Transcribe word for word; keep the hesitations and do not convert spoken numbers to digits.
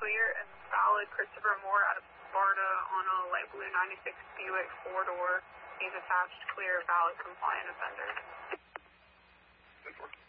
clear and valid Christopher Moore out of Sparta on a light blue ninety-six Buick four-door. He's attached, clear, valid, compliant offender. ten four.